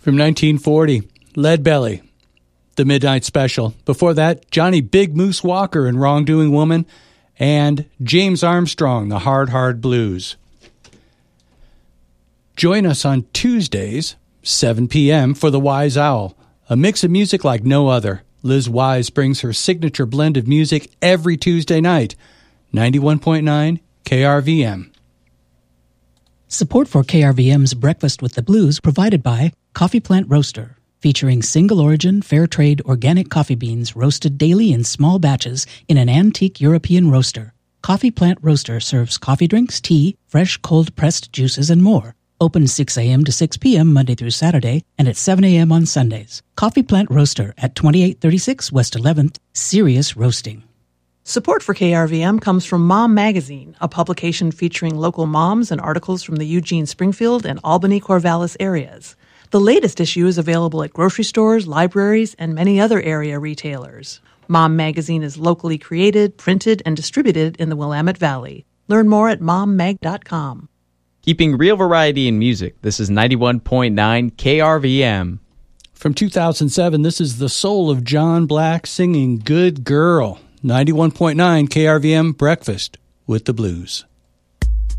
From 1940, Leadbelly, The Midnight Special. Before that, Johnny Big Moose Walker and Wrongdoing Woman, and James Armstrong, The Hard, Hard Blues. Join us on Tuesdays, 7 p.m. for The Wise Owl, a mix of music like no other. Liz Wise brings her signature blend of music every Tuesday night. 91.9 KRVM. Support for KRVM's Breakfast with the Blues provided by Coffee Plant Roaster, featuring single-origin, fair-trade, organic coffee beans roasted daily in small batches in an antique European roaster. Coffee Plant Roaster serves coffee drinks, tea, fresh cold-pressed juices, and more. Open 6 a.m. to 6 p.m. Monday through Saturday and at 7 a.m. on Sundays. Coffee Plant Roaster at 2836 West 11th, Serious Roasting. Support for KRVM comes from Mom Magazine, a publication featuring local moms and articles from the Eugene, Springfield, and Albany, Corvallis areas. The latest issue is available at grocery stores, libraries, and many other area retailers. Mom Magazine is locally created, printed, and distributed in the Willamette Valley. Learn more at mommag.com. Keeping real variety in music, this is 91.9 KRVM. From 2007, this is the soul of John Black singing Good Girl. 91.9 KRVM Breakfast with the Blues.